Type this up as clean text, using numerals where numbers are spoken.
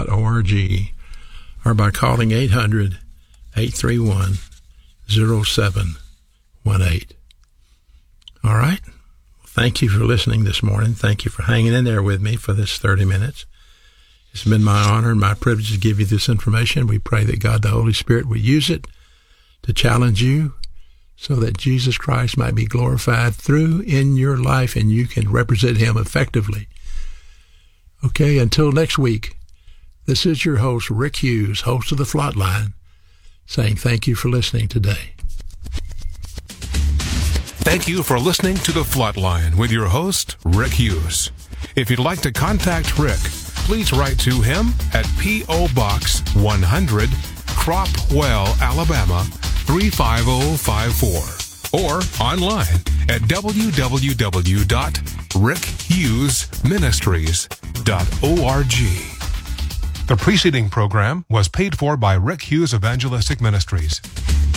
rickhughesministries.org or by calling 800-831-0718. All right? Thank you for listening this morning. Thank you for hanging in there with me for this 30 minutes. It's been my honor and my privilege to give you this information. We pray that God the Holy Spirit will use it to challenge you so that Jesus Christ might be glorified through in your life and you can represent him effectively. Okay, until next week, this is your host, Rick Hughes, host of The Flatline, saying thank you for listening today. Thank you for listening to The Flatline with your host, Rick Hughes. If you'd like to contact Rick, please write to him at P.O. Box 100, Cropwell, Alabama, 35054, or online at www.rickhughesministries.org. The preceding program was paid for by Rick Hughes Evangelistic Ministries.